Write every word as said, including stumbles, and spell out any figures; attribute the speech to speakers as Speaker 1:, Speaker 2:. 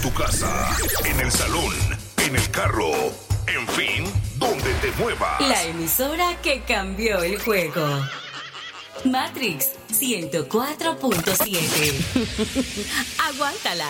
Speaker 1: tu casa, en el salón, en el carro, en fin, donde te muevas.
Speaker 2: La emisora que cambió el juego. Matrix ciento cuatro punto siete. Aguántala.